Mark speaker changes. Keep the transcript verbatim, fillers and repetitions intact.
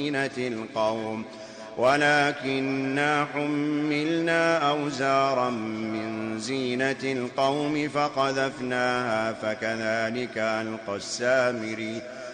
Speaker 1: زينة القوم ولكننا حملنا أوزارا من زينة القوم فقذفناها فكذلك ألقى السامري